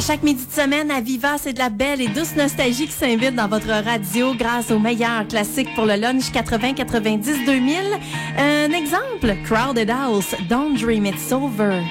chaque midi de semaine, à Viva, c'est de la belle et douce nostalgie qui s'invite dans votre radio grâce aux meilleurs classiques pour le lunch 80, 90, 2000. Un exemple, Crowded House, Don't Dream It's Over.